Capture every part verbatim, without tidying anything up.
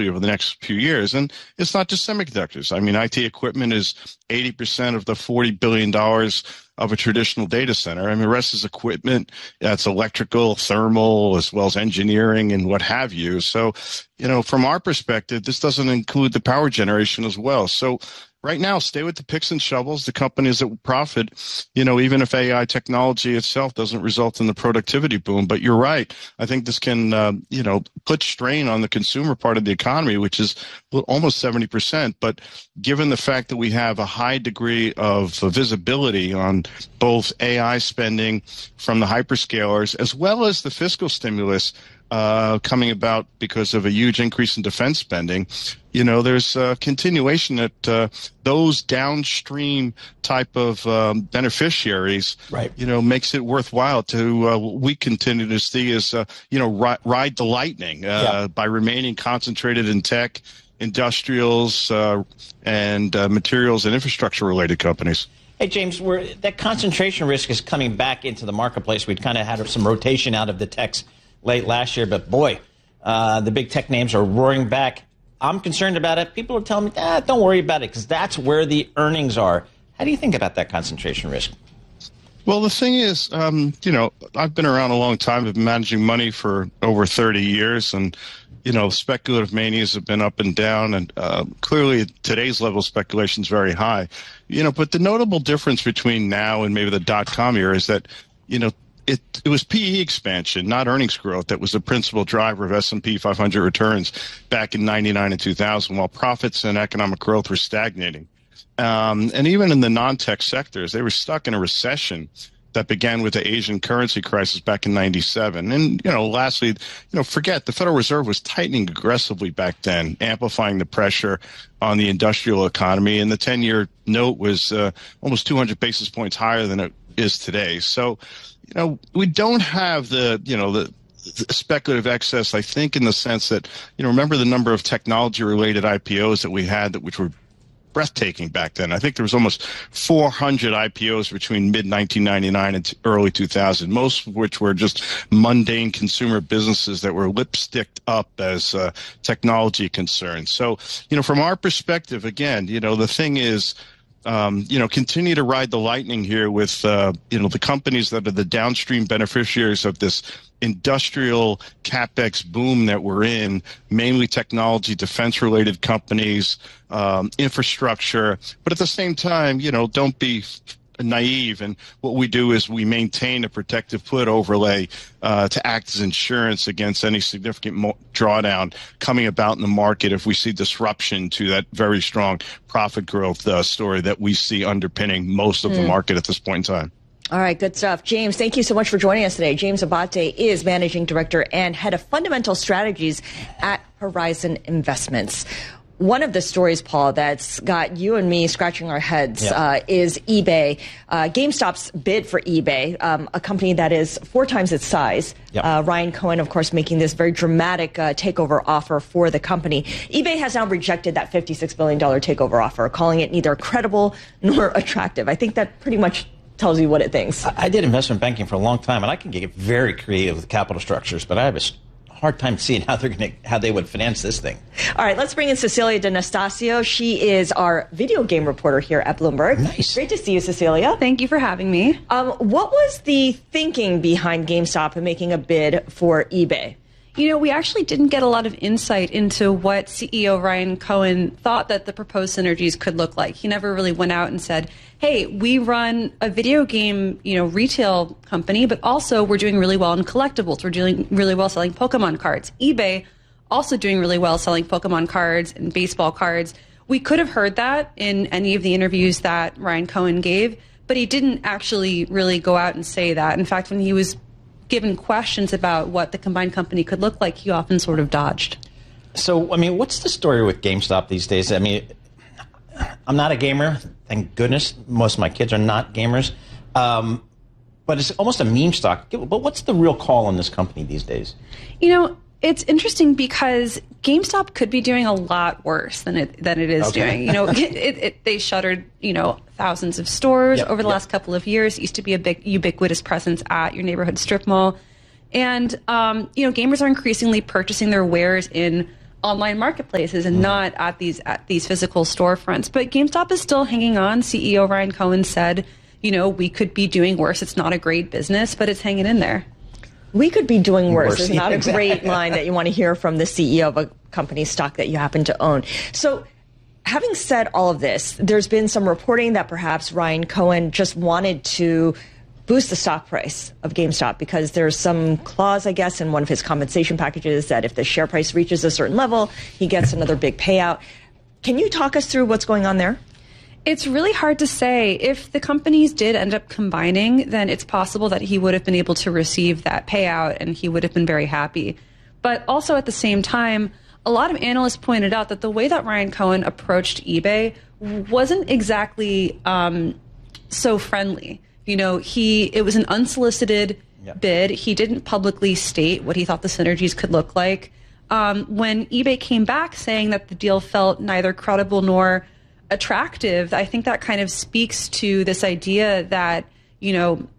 profitability over the next few years. And it's not just semiconductors. I mean, I T equipment is eighty percent of the forty billion dollars of a traditional data center. I mean, the rest is equipment. That's electrical, thermal, as well as engineering and what have you. So, you know, from our perspective, this doesn't include the power generation as well. So right now, stay with the picks and shovels, the companies that will profit, you know, even if A I technology itself doesn't result in the productivity boom. But you're right. I think this can, uh, you know, put strain on the consumer part of the economy, which is almost seventy percent. But given the fact that we have a high degree of visibility on both A I spending from the hyperscalers as well as the fiscal stimulus uh, coming about because of a huge increase in defense spending, you know, there's a continuation that uh, those downstream type of um, beneficiaries, right. you know, makes it worthwhile to uh, we continue to see as, uh, you know, ri- ride the lightning uh, yeah. by remaining concentrated in tech, industrials, uh, and uh, materials and infrastructure related companies. Hey, James, we're, that concentration risk is coming back into the marketplace. We'd kind of had some rotation out of the techs late last year, but boy, uh, the big tech names are roaring back. I'm concerned about it. People are telling me, ah, don't worry about it, because that's where the earnings are. How do you think about that concentration risk? Well, the thing is, um, you know, I've been around a long time. I've been managing money for over thirty years, and, you know, speculative manias have been up and down, and uh, clearly today's level of speculation is very high. You know, but the notable difference between now and maybe the dot-com era is that, you know, It, it was P E expansion, not earnings growth, that was the principal driver of S and P five hundred returns back in ninety-nine and two thousand, while profits and economic growth were stagnating. Um, and even in the non-tech sectors, they were stuck in a recession that began with the Asian currency crisis back in ninety-seven. And, you know, lastly, you know, forget the Federal Reserve was tightening aggressively back then, amplifying the pressure on the industrial economy. And the ten-year note was uh, almost two hundred basis points higher than it is today. So, you know, we don't have the, you know, the, the speculative excess, I think, in the sense that, you know, remember the number of technology-related I P Os that we had, that which were breathtaking back then. I think there was almost four hundred I P Os between mid nineteen ninety-nine and early two thousand, most of which were just mundane consumer businesses that were lipsticked up as uh, technology concerns. So, you know, from our perspective, again, you know, the thing is, Um, you know, continue to ride the lightning here with, uh, you know, the companies that are the downstream beneficiaries of this industrial capex boom that we're in, mainly technology, defense-related companies, um, infrastructure. But at the same time, you know, don't be naive. And what we do is we maintain a protective put overlay uh, to act as insurance against any significant mo- drawdown coming about in the market if we see disruption to that very strong profit growth uh, story that we see underpinning most of mm. the market at this point in time. All right, good stuff. James, thank you so much for joining us today. James Abate is Managing Director and Head of Fundamental Strategies at Horizon Investments. One of the stories, Paul, that's got you and me scratching our heads yep. uh, is eBay. Uh, GameStop's bid for eBay, um, a company that is four times its size. Yep. Uh, Ryan Cohen, of course, making this very dramatic uh, takeover offer for the company. eBay has now rejected that fifty-six billion dollars takeover offer, calling it neither credible nor attractive. I think that pretty much tells you what it thinks. I, I did investment banking for a long time, and I can get very creative with capital structures, but I have a hard time seeing how they're going to how they would finance this thing. All right, let's bring in Cecilia D'Anastasio. She is our video game reporter here at Bloomberg. Nice. Great to see you, Cecilia. Thank you for having me. Um, what was the thinking behind GameStop in making a bid for eBay? You know, we actually didn't get a lot of insight into what C E O Ryan Cohen thought that the proposed synergies could look like. He never really went out and said, hey, we run a video game, you know, retail company, but also we're doing really well in collectibles. We're doing really well selling Pokemon cards. eBay also doing really well selling Pokemon cards and baseball cards. We could have heard that in any of the interviews that Ryan Cohen gave, but he didn't actually really go out and say that. In fact, when he was given questions about what the combined company could look like, he often sort of dodged. So, I mean, what's the story with GameStop these days? I mean, I'm not a gamer, thank goodness. Most of my kids are not gamers. Um, but it's almost a meme stock. But what's the real call on this company these days? You know, it's interesting because GameStop could be doing a lot worse than it than it is okay. doing. You know, it, it, it, they shuttered, you know, thousands of stores yep, over the yep. last couple of years. It used to be a big ubiquitous presence at your neighborhood strip mall. And, um, you know, gamers are increasingly purchasing their wares in online marketplaces and not at these at these physical storefronts. But GameStop is still hanging on. C E O Ryan Cohen said, you know, we could be doing worse. It's not a great business, but it's hanging in there. We could be doing worse. Worse, It's not yeah, a great line that you want to hear from the C E O of a company stock that you happen to own. So having said all of this, there's been some reporting that perhaps Ryan Cohen just wanted to boost the stock price of GameStop because there's some clause, I guess, in one of his compensation packages that if the share price reaches a certain level, he gets another big payout. Can you talk us through what's going on there? It's really hard to say. If the companies did end up combining, then it's possible that he would have been able to receive that payout and he would have been very happy. But also at the same time, a lot of analysts pointed out that the way that Ryan Cohen approached eBay wasn't exactly um, so friendly. You know, he it was an unsolicited yeah. bid. He didn't publicly state what he thought the synergies could look like. Um, when eBay came back saying that the deal felt neither credible nor attractive, I think that kind of speaks to this idea that, you know,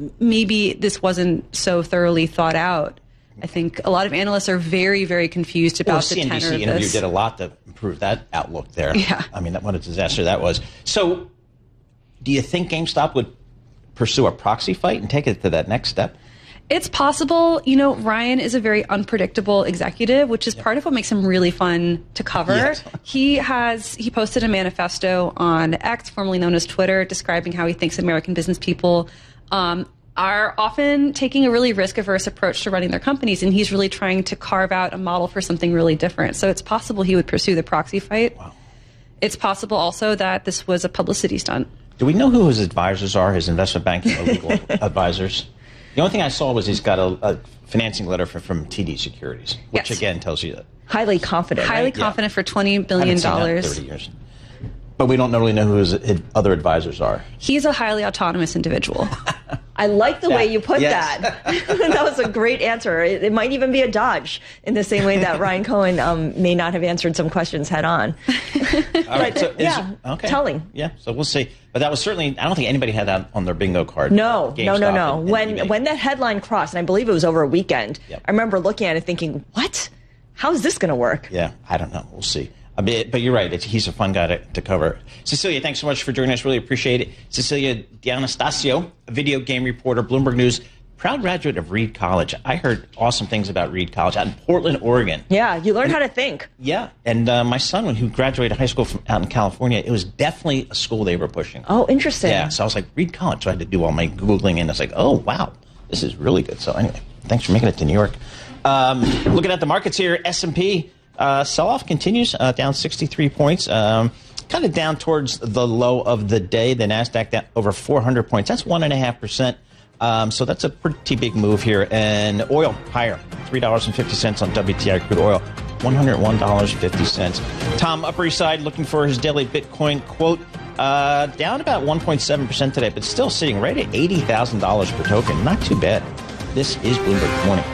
maybe this wasn't so thoroughly thought out. I think a lot of analysts are very, very confused about well, the tenor of this. C N B C interview did a lot to improve that outlook there. Yeah. I mean, that, what a disaster that was. So do you think GameStop would pursue a proxy fight and take it to that next step? It's possible. You know, Ryan is a very unpredictable executive, which is yep. part of what makes him really fun to cover. Yes. he has he posted a manifesto on X, formerly known as Twitter, describing how he thinks American business people um, are often taking a really risk-averse approach to running their companies, and he's really trying to carve out a model for something really different. So it's possible he would pursue the proxy fight. Wow. It's possible also that this was a publicity stunt. Do we know who his advisors are, his investment banking or legal advisors? The only thing I saw was he's got a, a financing letter for, from T D Securities, which yes. again tells you that. Highly confident. Highly right? confident yeah. for twenty billion dollars. thirty years. But we don't really know who his other advisors are. He's a highly autonomous individual. I like the yeah. way you put yes. that. That was a great answer. It, it might even be a dodge in the same way that Ryan Cohen um, may not have answered some questions head on. All right, so yeah, is, okay. telling. Yeah, so we'll see. But that was certainly, I don't think anybody had that on their bingo card. No, no, no, no. And, when and when that headline crossed, and I believe it was over a weekend, yep. I remember looking at it thinking, what? How is this going to work? Yeah, I don't know. We'll see. A bit, but you're right. It's, he's a fun guy to, to cover. Cecilia, thanks so much for joining us. Really appreciate it. Cecilia D'Anastasio, a video game reporter, Bloomberg News, proud graduate of Reed College. I heard awesome things about Reed College out in Portland, Oregon. Yeah, you learn and, how to think. Yeah, and uh, my son, when he graduated high school from out in California, it was definitely a school they were pushing. Oh, interesting. Yeah, so I was like, Reed College. So I had to do all my Googling, and I was like, oh, wow, this is really good. So anyway, thanks for making it to New York. Um, looking at the markets here, S and P. Uh, sell-off continues, uh, down sixty-three points, um, kind of down towards the low of the day. The NASDAQ down over four hundred points. That's one point five percent. Um, so that's a pretty big move here. And oil higher, three dollars and fifty cents on W T I crude oil, one hundred one dollars and fifty cents. Tom, Upper East Side, looking for his daily Bitcoin quote. Uh, down about one point seven percent today, but still sitting right at eighty thousand dollars per token. Not too bad. This is Bloomberg Morning.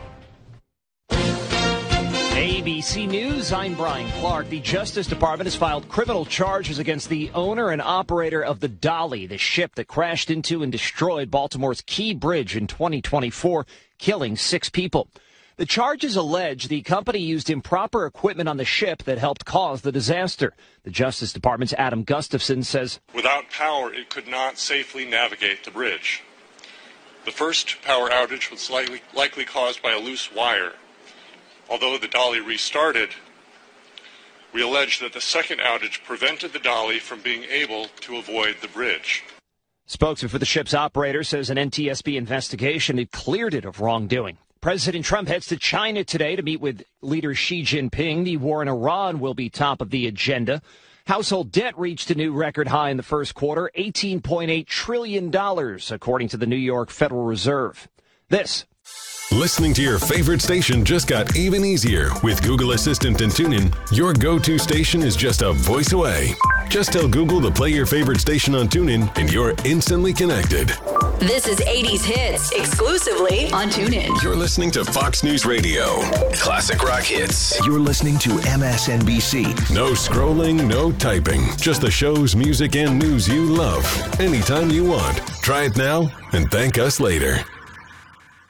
A B C News, I'm Brian Clark. The Justice Department has filed criminal charges against the owner and operator of the Dolly, the ship that crashed into and destroyed Baltimore's Key Bridge in twenty twenty-four, killing six people. The charges allege the company used improper equipment on the ship that helped cause the disaster. The Justice Department's Adam Gustafson says, without power, it could not safely navigate the bridge. The first power outage was likely, likely caused by a loose wire. Although the Dolly restarted, we allege that the second outage prevented the Dolly from being able to avoid the bridge. Spokesman for the ship's operator says an N T S B investigation had cleared it of wrongdoing. President Trump heads to China today to meet with leader Xi Jinping. The war in Iran will be top of the agenda. Household debt reached a new record high in the first quarter, eighteen point eight trillion dollars, according to the New York Federal Reserve. This Listening to your favorite station just got even easier. With Google Assistant and TuneIn, your go-to station is just a voice away. Just tell Google to play your favorite station on TuneIn, and you're instantly connected. This is eighties Hits, exclusively on TuneIn. You're listening to Fox News Radio. Classic rock hits. You're listening to M S N B C. No scrolling, no typing. Just the shows, music, and news you love. Anytime you want. Try it now and thank us later.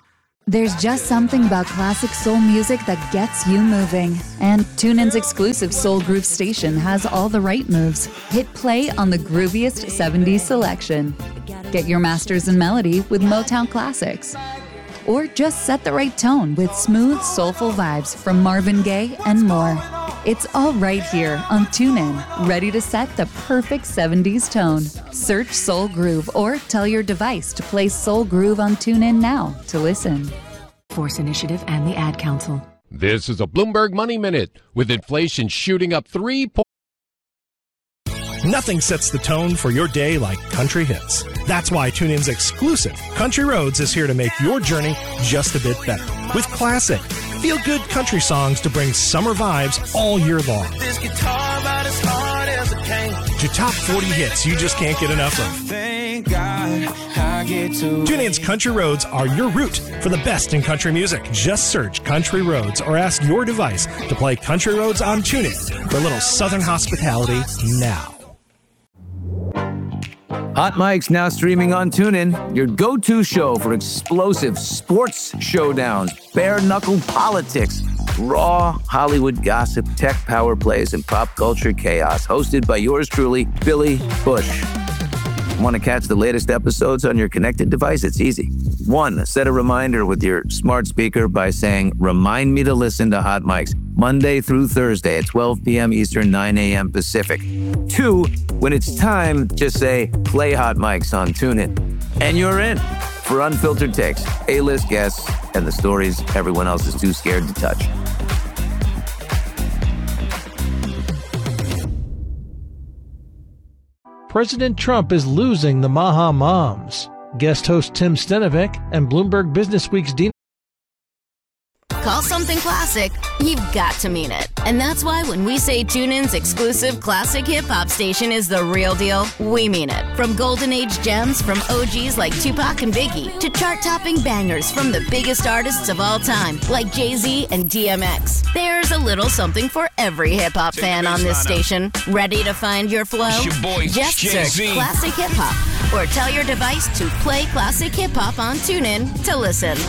There's just something about classic soul music that gets you moving. And TuneIn's exclusive Soul Groove station has all the right moves. Hit play on the grooviest seventies selection. Get your masters in melody with Motown Classics. Or just set the right tone with smooth, soulful vibes from Marvin Gaye and more. It's all right here on TuneIn, ready to set the perfect seventies tone. Search Soul Groove or tell your device to play Soul Groove on TuneIn now to listen. Force Initiative and the Ad Council. This is a Bloomberg Money Minute with inflation shooting up three points. Nothing sets the tone for your day like country hits. That's why TuneIn's exclusive Country Roads is here to make your journey just a bit better. With classic, feel-good country songs to bring summer vibes all year long. This guitar about as hard as it can. To top forty hits you just can't get enough of. Thank God I get to TuneIn's Country Roads are your route for the best in country music. Just search Country Roads or ask your device to play Country Roads on TuneIn for a little Southern hospitality now. Hot Mic's now streaming on TuneIn, your go-to show for explosive sports showdowns, bare-knuckle politics, raw Hollywood gossip, tech power plays, and pop culture chaos. Hosted by yours truly, Billy Bush. Want to catch the latest episodes on your connected device? It's easy. One, set a reminder with your smart speaker by saying, "Remind me to listen to Hot Mics Monday through Thursday at twelve p.m. Eastern, nine a.m. Pacific." Two, when it's time, just say, "Play Hot Mics on TuneIn." And you're in for unfiltered takes, A-list guests, and the stories everyone else is too scared to touch. President Trump is losing the Maha Moms. Guest host Tim Stenovic and Bloomberg Businessweek's Dean. Call something classic, you've got to mean it. And that's why when we say TuneIn's exclusive classic hip-hop station is the real deal, we mean it. From golden age gems from O Gs like Tupac and Biggie to chart-topping bangers from the biggest artists of all time like Jay-Z and D M X. There's a little something for every hip-hop fan on this station. Ready to find your flow? It's your boy, Just Jay-Z. search Classic Hip-Hop or tell your device to play Classic Hip-Hop on TuneIn to listen.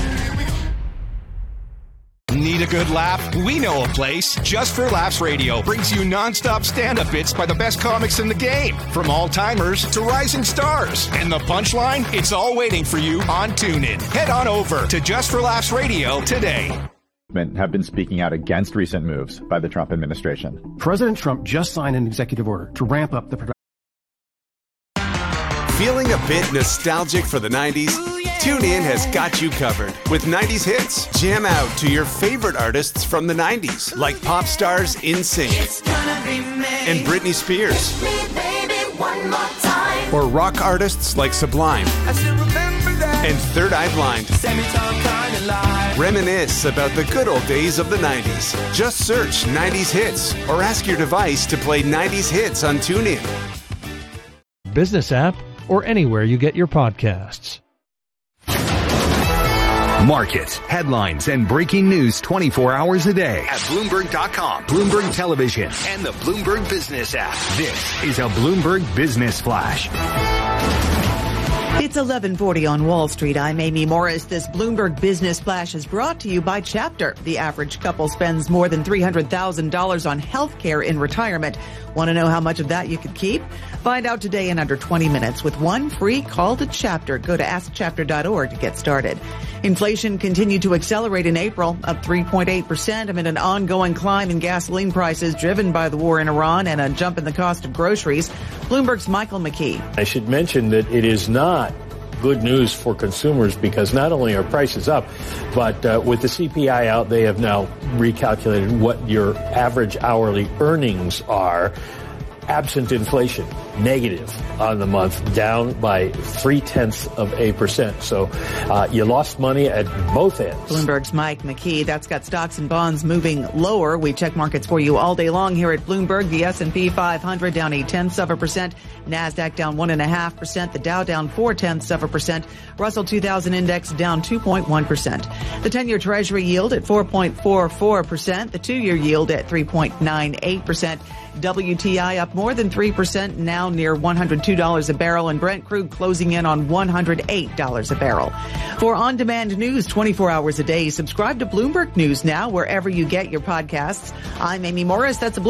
Need a good laugh? We know a place. Just for Laughs Radio brings you nonstop stand-up bits by the best comics in the game, from all-timers to rising stars. And the punchline? It's all waiting for you on TuneIn. Head on over to Just for Laughs Radio today. Have been speaking out against recent moves by the Trump administration. President Trump just signed an executive order to ramp up the production. Feeling a bit nostalgic for the nineties? TuneIn has got you covered with nineties hits. Jam out to your favorite artists from the nineties, like pop stars NSYNC and Britney Spears, or rock artists like Sublime and Third Eye Blind. Reminisce about the good old days of the nineties. Just search nineties hits or ask your device to play nineties hits on TuneIn. Business app or anywhere you get your podcasts. Markets, headlines, and breaking news twenty-four hours a day at Bloomberg dot com, Bloomberg Television, and the Bloomberg Business app. This is a Bloomberg Business Flash. It's eleven forty on Wall Street. I'm Amy Morris. This Bloomberg Business Flash is brought to you by Chapter. The average couple spends more than three hundred thousand dollars on health care in retirement. Want to know how much of that you could keep? Find out today in under twenty minutes with one free call to Chapter. Go to ask chapter dot org to get started. Inflation continued to accelerate in April, up three point eight percent amid an ongoing climb in gasoline prices driven by the war in Iran and a jump in the cost of groceries. Bloomberg's Michael McKee. I should mention that it is not good news for consumers because not only are prices up, but uh, with the C P I out, they have now recalculated what your average hourly earnings are. Absent inflation, negative on the month, down by three-tenths of a percent. So uh, you lost money at both ends. Bloomberg's Mike McKee. That's got stocks and bonds moving lower. We check markets for you all day long here at Bloomberg. The S and P five hundred down eight-tenths of a percent. NASDAQ down one point five percent. The Dow down four-tenths of a percent. Russell two thousand Index down two point one percent. The ten-year Treasury yield at four point four four percent. The two-year yield at three point nine eight percent. W T I up more than three percent, now near one hundred two dollars a barrel, and Brent crude closing in on one hundred eight dollars a barrel. For on-demand news twenty-four hours a day, subscribe to Bloomberg News Now wherever you get your podcasts. I'm Amy Morris. That's a